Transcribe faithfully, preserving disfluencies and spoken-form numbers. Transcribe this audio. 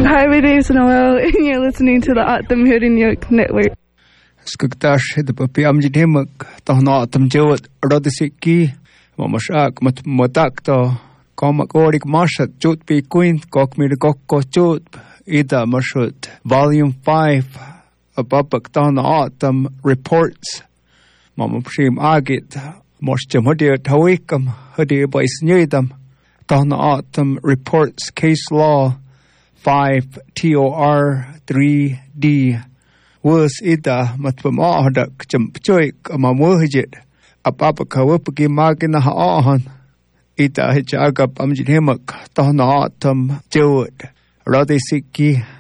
Hi, my name is Noel, and you're listening to the Atom here in New York Network. Skugtash the papi amjid himak tahna atom jawat radisiki mamashak mat matak to komak orik mashat jut pi queen kok mir kokko jut ida mashut volume five abapak tahna atom reports mama prim agit moshjam hadir tawikam hadir bais nyidam tahna atom reports case law five T O R three D was ida matpamahadak chamchoik amamwahjit apapaka wapaki magina haahan ida hichagap amjit himak tahna atom jawad radisiki